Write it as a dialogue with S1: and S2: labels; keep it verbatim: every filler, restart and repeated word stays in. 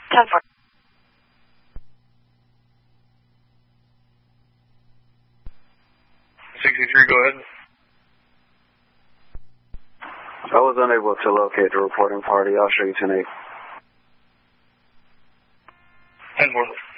S1: ten four.
S2: sixty-three, go ahead.
S3: I was unable to locate the reporting party. I'll show you ten eight.
S2: ten four.